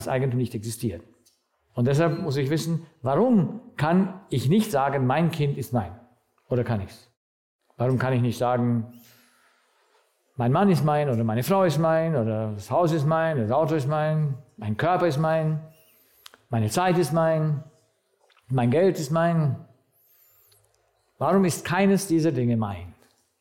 das Eigentum nicht existiert. Und deshalb muss ich wissen, warum kann ich nicht sagen, mein Kind ist mein? Oder kann ich's? Warum kann ich nicht sagen, mein Mann ist mein oder meine Frau ist mein oder das Haus ist mein, das Auto ist mein Körper ist mein, meine Zeit ist mein Geld ist mein? Warum ist keines dieser Dinge mein?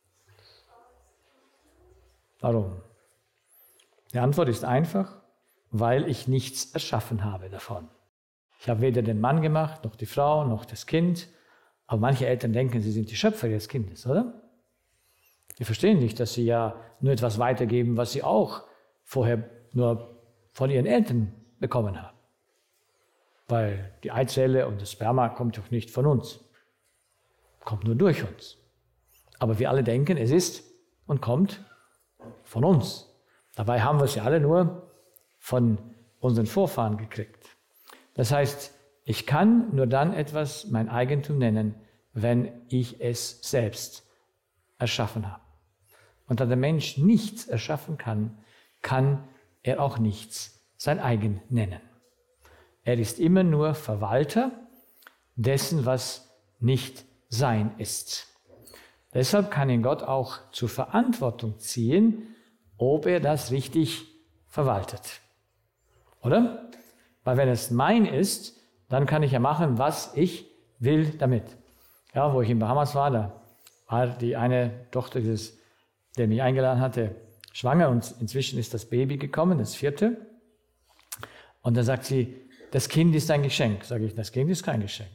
Warum? Die Antwort ist einfach, weil ich nichts erschaffen habe davon. Ich habe weder den Mann gemacht, noch die Frau, noch das Kind. Aber manche Eltern denken, sie sind die Schöpfer ihres Kindes, oder? Die verstehen nicht, dass sie ja nur etwas weitergeben, was sie auch vorher nur von ihren Eltern bekommen haben. Weil die Eizelle und das Sperma kommt doch nicht von uns. Kommt nur durch uns. Aber wir alle denken, es ist und kommt von uns. Dabei haben wir es ja alle nur von unseren Vorfahren gekriegt. Das heißt, ich kann nur dann etwas mein Eigentum nennen, wenn ich es selbst erschaffen habe. Und da der Mensch nichts erschaffen kann, kann er auch nichts sein eigen nennen. Er ist immer nur Verwalter dessen, was nicht sein ist. Deshalb kann ihn Gott auch zur Verantwortung ziehen, ob er das richtig verwaltet. Oder? Weil wenn es mein ist, dann kann ich ja machen, was ich will damit. Ja, wo ich in Bahamas war, da war die eine Tochter, der mich eingeladen hatte, schwanger und inzwischen ist das Baby gekommen, das 4. Und dann sagt sie, das Kind ist ein Geschenk. Sage ich, das Kind ist kein Geschenk.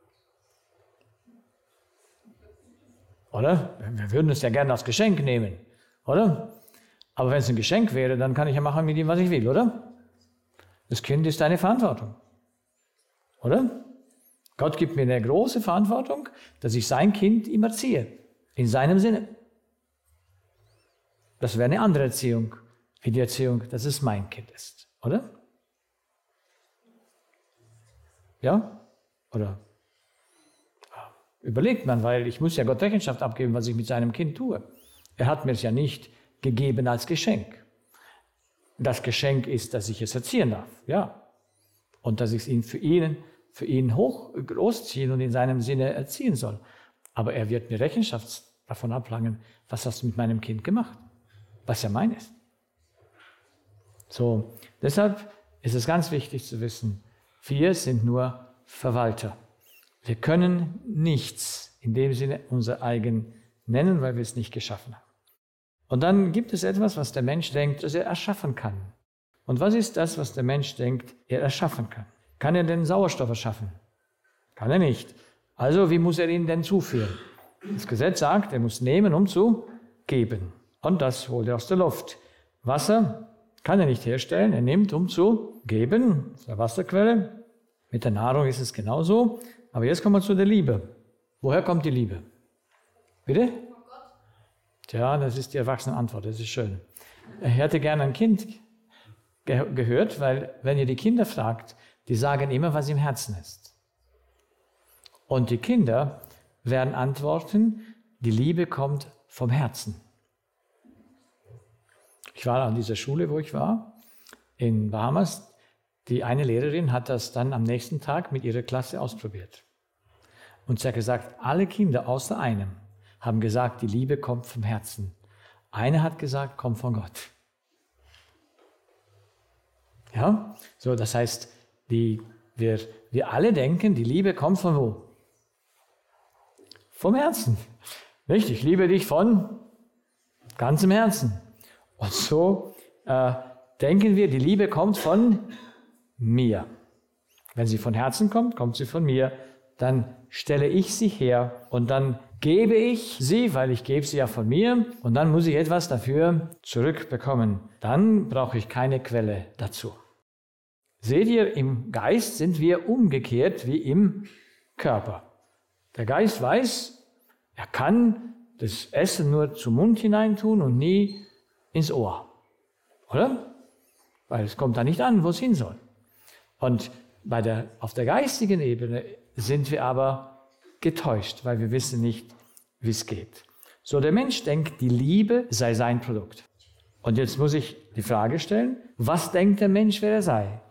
Oder? Wir würden es ja gerne als Geschenk nehmen, oder? Aber wenn es ein Geschenk wäre, dann kann ich ja machen mit ihm, was ich will, oder? Das Kind ist eine Verantwortung, oder? Gott gibt mir eine große Verantwortung, dass ich sein Kind ihm erziehe, in seinem Sinne. Das wäre eine andere Erziehung, wie die Erziehung, dass es mein Kind ist, oder? Ja? Oder? Überlegt man, weil ich muss ja Gott Rechenschaft abgeben, was ich mit seinem Kind tue. Er hat mir es ja nicht gegeben als Geschenk. Das Geschenk ist, dass ich es erziehen darf, ja. Und dass ich es für ihn großziehen und in seinem Sinne erziehen soll. Aber er wird mir Rechenschaft davon abverlangen, was hast du mit meinem Kind gemacht, was ja mein ist. So, deshalb ist es ganz wichtig zu wissen, wir sind nur Verwalter. Wir können nichts in dem Sinne unser eigen nennen, weil wir es nicht geschaffen haben. Und dann gibt es etwas, was der Mensch denkt, dass er erschaffen kann. Und was ist das, was der Mensch denkt, er erschaffen kann? Kann er denn Sauerstoff erschaffen? Kann er nicht. Also wie muss er ihn denn zuführen? Das Gesetz sagt, er muss nehmen, um zu geben. Und das holt er aus der Luft. Wasser kann er nicht herstellen, er nimmt, um zu geben, aus der Wasserquelle. Mit der Nahrung ist es genauso. Aber jetzt kommen wir zu der Liebe. Woher kommt die Liebe? Bitte? Tja, das ist die Erwachsenenantwort, das ist schön. Ich hätte gerne ein Kind gehört, weil wenn ihr die Kinder fragt, die sagen immer, was im Herzen ist. Und die Kinder werden antworten, die Liebe kommt vom Herzen. Ich war an dieser Schule, wo ich war, in Bahamas. Die eine Lehrerin hat das dann am nächsten Tag mit ihrer Klasse ausprobiert. Und sie hat gesagt, alle Kinder außer einem haben gesagt, die Liebe kommt vom Herzen. Eine hat gesagt, kommt von Gott. Ja, so das heißt, wir alle denken, die Liebe kommt von wo? Vom Herzen. Nicht? Ich liebe dich von ganzem Herzen. Und so denken wir, die Liebe kommt von mir. Wenn sie von Herzen kommt, kommt sie von mir. Dann stelle ich sie her und dann gebe ich sie, weil ich gebe sie ja von mir und dann muss ich etwas dafür zurückbekommen. Dann brauche ich keine Quelle dazu. Seht ihr, im Geist sind wir umgekehrt wie im Körper. Der Geist weiß, er kann das Essen nur zum Mund hineintun und nie ins Ohr. Oder? Weil es kommt da nicht an, wo es hin soll. Und auf der geistigen Ebene sind wir aber getäuscht, weil wir wissen nicht, wie es geht. So, der Mensch denkt, die Liebe sei sein Produkt. Und jetzt muss ich die Frage stellen, was denkt der Mensch, wer er sei?